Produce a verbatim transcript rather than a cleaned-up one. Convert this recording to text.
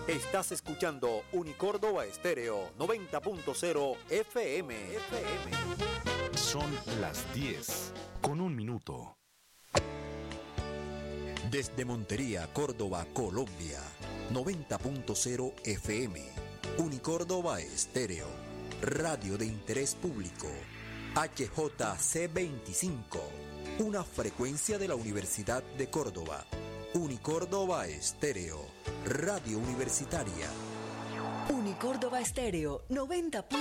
Estás escuchando Unicórdoba Estéreo noventa punto cero F M. F M. Son las diez con un minuto. Desde Montería, Córdoba, Colombia, noventa punto cero F M. Unicórdoba Estéreo, radio de interés público. H J C veinticinco, una frecuencia de la Universidad de Córdoba. Unicórdoba Estéreo, radio universitaria. Unicórdoba Estéreo noventa.